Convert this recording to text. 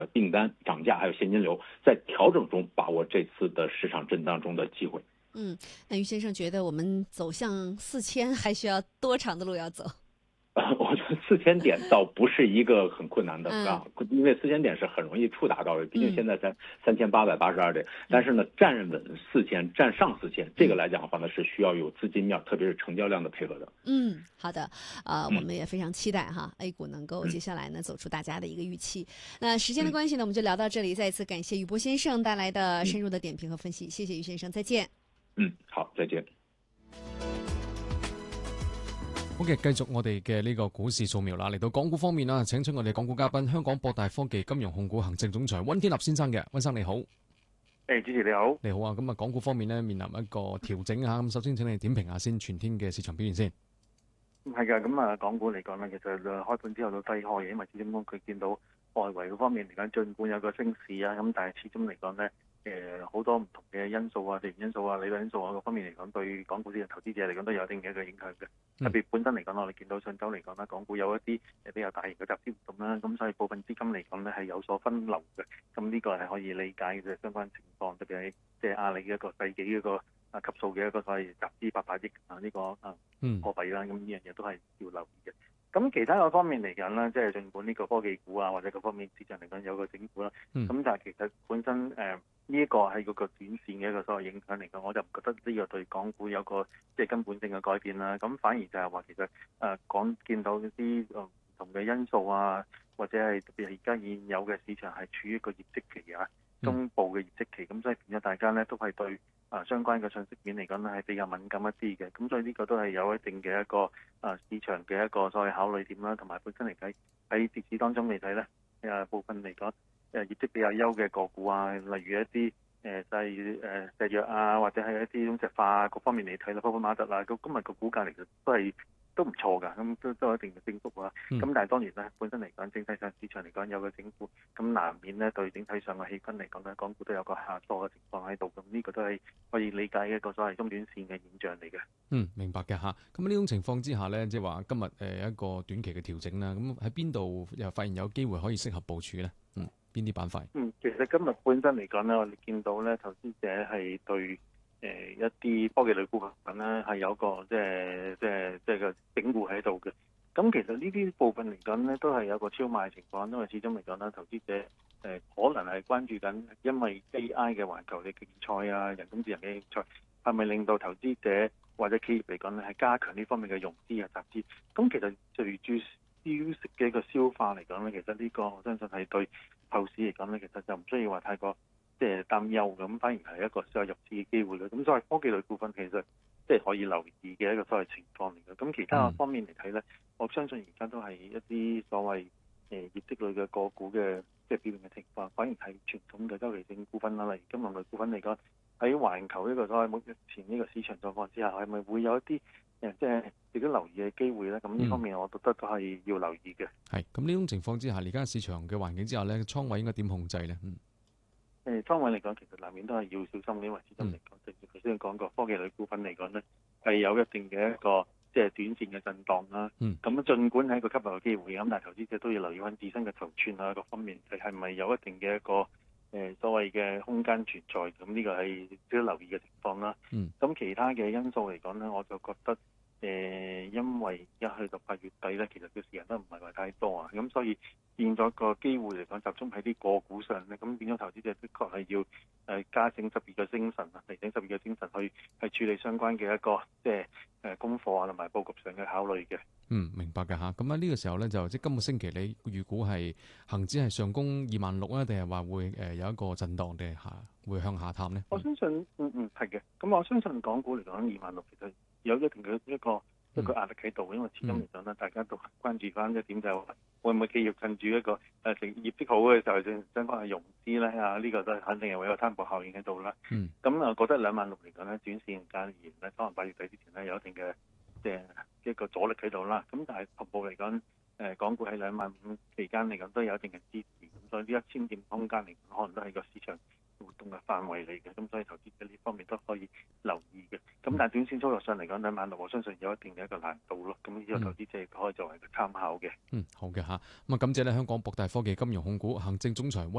订单、涨价还有现金流，在调整中把握这次的市场震荡中的机会。 那于先生觉得我们走向4000还需要多长的路要走？ 我觉得4000点倒不是一个很困难的因为4000点是很容易触达到的，毕竟现在才3882点。但是呢，站稳4000，站上4000，这个来讲的话呢，是需要有资金面，特别是成交量的配合的。 好的，我们也非常期待哈 A 股能够接下来呢走出大家的一个预期。那时间的关系呢，我们就聊到这里，再一次感谢俞博先生带来的深入的点评和分析，谢谢俞先生，再见。 好，再见。 好嘅，繼續我哋嘅呢個股市掃描啦。嚟到港股方面啦，請出我哋港股嘉賓，香港博大科技金融控股行政總裁温天立先生嘅。温生你好。 主持你好。 你好啊，咁啊，港股方面咧面臨一個調整嚇，咁首先請你點評下先全天嘅市場表現先。 係㗎，咁啊，港股嚟講咧，其實開盤之後都低開嘅，因為始終佢見到外圍嗰方面嚟講，儘管有個升市啊，咁但係始終嚟講咧。好多唔同嘅因素啊、地緣因素啊、理論因素啊各方面嚟講，對港股市場投資者嚟講都有一定嘅一個影響嘅。特別本身嚟講，我哋見到上週嚟講啦，港股有一啲比較大型嘅集資活動啦，咁所以部分資金嚟講咧係有所分流嘅。咁呢個係可以理解嘅相關情況，特別係即係阿里一個世紀一個級數嘅一個所謂集資800億呢個貨幣啦，咁呢樣嘢都係要留意嘅。咁其他嗰方面嚟講啦，即係儘管呢個科技股啊或者各方面市場嚟講有個整固啦，咁但係其實本身呢一個係嗰個短線嘅一個所謂影響嚟講，我就唔覺得呢個對港股有個即係根本性嘅改變啦。咁反而就係話其實見到啲唔同嘅因素啊，或者係特別係而家現有嘅市場係處於一個業績期啊，公佈嘅業績期，咁所以變咗大家咧都係對相關嘅信息面嚟講咧係比較敏感一啲嘅。咁所以呢個都係有一定嘅一個市場嘅一個所謂考慮點啦，同埋本身嚟計喺跌市當中嚟睇咧，部分嚟講。業績比較優嘅個股啊，例如一啲例如石藥啊，或者係一啲中石化啊，各方面嚟睇啦，包括馬特啦，今日個股價其實都唔錯㗎，咁都有一定嘅升幅啊。咁但係當然咧，本身嚟講，整體上市場嚟講有個整固，咁難免咧對整體上嘅氣氛嚟講咧，港股都有個下挫嘅情況喺度，咁呢個都係可以理解一個所謂中短線嘅現象嚟嘅。 明白嘅嚇。咁呢種情況之下咧，即係話今日一個短期嘅調整啦，咁喺邊度又發現有機會可以適合部署咧？邊啲板塊？ 其實今日本身嚟講咧，我哋見到咧，投資者係對一啲科技類股份咧係有個即係個整固喺度嘅。咁其實呢啲部分嚟講咧，都係有個超賣情況，因為始終嚟講咧，投資者可能係關注緊，因為 AI 嘅環球嘅競賽啊、人工智能嘅競賽，係咪令到投資者或者企業嚟講咧係加強呢方面嘅融資啊、集資？咁其實隨住消息嘅一個消化嚟講咧，其實呢個我相信係對後市嚟講咧，其實就唔需要話太過即係擔憂咁，反而係一個所謂入市嘅機會啦。咁所謂科技類股份其實即係可以留意嘅一個所謂情況嚟嘅。咁其他方面嚟睇咧，我相信而家都係一啲所謂業績類嘅個股嘅即係表現嘅情況，反而係傳統嘅周期性股份啦，例如金融類股份嚟講，喺環球呢個所謂目前呢個市場狀況之下，係咪會有一啲即係值得留意嘅機會咧？咁呢方面我覺得都係要留意嘅。 係咁呢種情況之下，而家市場嘅環境之下咧，倉位應該點控制咧？ 倉位嚟講，其實難免都係要小心，因為始終嚟講，正如頭先講過，科技類股份嚟講咧，係有一定嘅一個即係短線嘅震盪啦。咁儘管係一個吸納嘅機會，咁但係投資者都要留意翻自身嘅頭寸啊各方面，係咪有一定嘅一個所謂嘅空間存在？咁呢個係值得留意嘅情況啦。咁其他嘅因素嚟講咧，我就覺得因為一去到8月底咧，其實嘅時間都唔係話太多啊，咁所以變咗個機會嚟講，集中喺啲個股上咧，咁變咗投資者的確係要加醒十二嘅精神啊，提醒十二嘅精神去處理相關嘅一個即係功課啊，同埋佈局上嘅考慮嘅。 明白嘅嚇。咁喺呢個時候咧，就即係今個星期你預估係恆指係上攻26,000啊，定係話會有一個震盪定係會向下探咧？ 我相信係嘅。咁我相信港股嚟講26,000其實有一定嘅一個壓力喺度，因為始終嚟講咧，大家都關注翻一點就係會唔會企業趁住一個業績好嘅時候，相關嘅融資咧呢個都肯定係會有攤薄效應喺度啦。咁覺得26,000嚟講咧，短時間而言咧，可能8月底之前咧有一定嘅即係一個阻力喺度啦。咁但係同步嚟講，港股喺25,000期間嚟講都有一定嘅支持，咁所以呢1000點空間嚟講，可能都係個市場活動嘅範圍嚟嘅，咁所以投資者呢方面都可以留意嘅。咁但係短線操作上嚟講咧，萬六我相信有一定嘅一個難度咯。咁呢個投資者亦都可以作為一個參考嘅。 好嘅嚇。咁啊，感謝咧香港博大科技金融控股行政總裁温